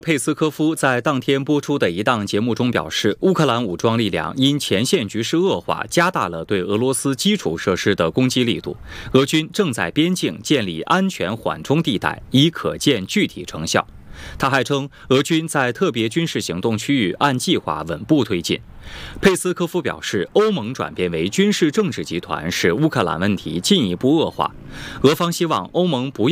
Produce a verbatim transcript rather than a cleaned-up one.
佩斯科夫在当天播出的一档节目中表示，乌克兰武装力量因前线局势恶化，加大了对俄罗斯基础设施的攻击力度。俄军正在边境建立安全缓冲地带，已可见具体成效。他还称，俄军在特别军事行动区域按计划稳步推进。佩斯科夫表示，欧盟转变为军事政治集团，使乌克兰问题进一步恶化。俄方希望欧盟不要